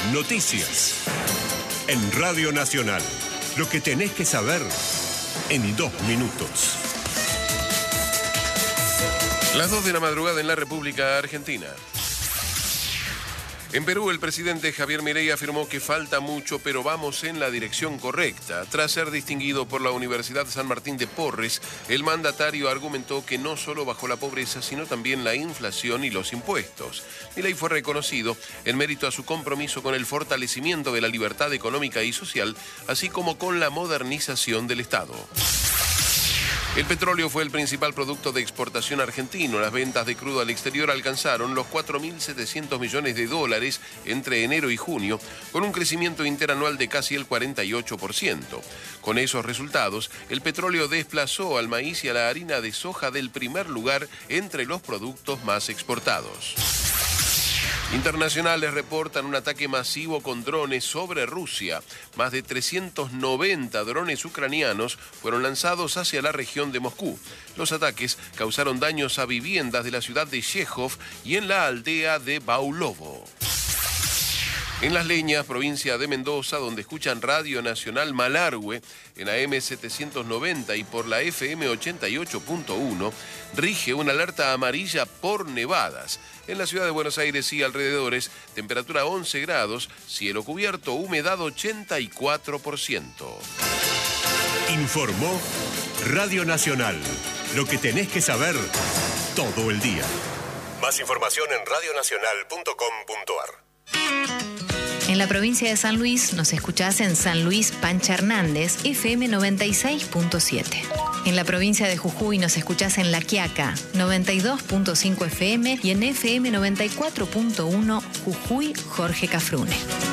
Noticias. En Radio Nacional. Lo que tenés que saber en 2 minutos. Las 2 de la madrugada en la República Argentina. En Perú, el presidente Javier Milei afirmó que falta mucho, pero vamos en la dirección correcta. Tras ser distinguido por la Universidad San Martín de Porres, el mandatario argumentó que no solo bajó la pobreza, sino también la inflación y los impuestos. Milei fue reconocido en mérito a su compromiso con el fortalecimiento de la libertad económica y social, así como con la modernización del Estado. El petróleo fue el principal producto de exportación argentino. Las ventas de crudo al exterior alcanzaron los 4.700 millones de dólares entre enero y junio, con un crecimiento interanual de casi el 48%. Con esos resultados, el petróleo desplazó al maíz y a la harina de soja del primer lugar entre los productos más exportados. Internacionales reportan un ataque masivo con drones sobre Rusia. Más de 390 drones ucranianos fueron lanzados hacia la región de Moscú. Los ataques causaron daños a viviendas de la ciudad de Chejov y en la aldea de Baulovo. En Las Leñas, provincia de Mendoza, donde escuchan Radio Nacional Malargüe en AM 790 y por la FM 88.1, rige una alerta amarilla por nevadas. En la ciudad de Buenos Aires y alrededores, temperatura 11 grados, cielo cubierto, humedad 84%. Informó Radio Nacional. Lo que tenés que saber todo el día. Más información en radionacional.com.ar. En la provincia de San Luis nos escuchás en San Luis Pancha Hernández, FM 96.7. En la provincia de Jujuy nos escuchás en La Quiaca, 92.5 FM y en FM 94.1 Jujuy Jorge Cafrune.